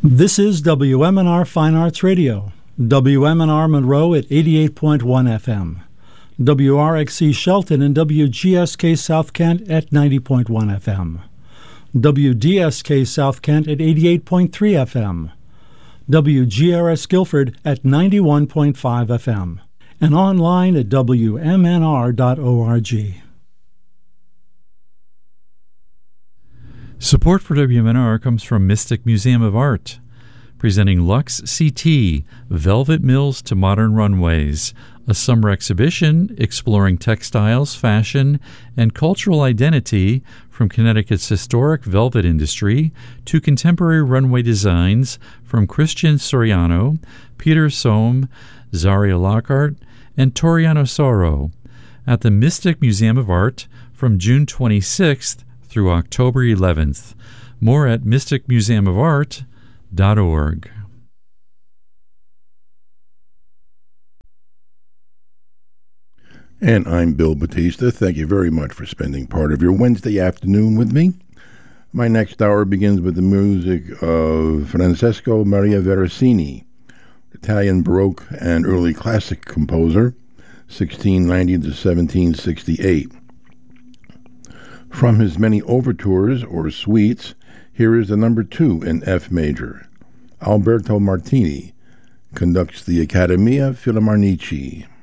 This is WMNR Fine Arts Radio, WMNR Monroe at 88.1 FM, WRXC Shelton and WGSK South Kent at 90.1 FM, WDSK South Kent at 88.3 FM, WGRS Guilford at 91.5 FM, and online at WMNR.org. Support for WMNR comes from Mystic Museum of Art, presenting Lux CT, Velvet Mills to Modern Runways, a summer exhibition exploring textiles, fashion, and cultural identity from Connecticut's historic velvet industry to contemporary runway designs from Christian Soriano, Peter Sohm, Zaria Lockhart, and Toriano Soro at the Mystic Museum of Art from June 26th through October 11th. More at mysticmuseumofart.org. And I'm Bill Batista. Thank you very much for spending part of your Wednesday afternoon with me. My next hour begins with the music of Francesco Maria Veracini, Italian Baroque and early classic composer, 1690 to 1768. From his many overtures or suites, here is the number 2 in F major. Alberto Martini conducts the Accademia Filarmonica.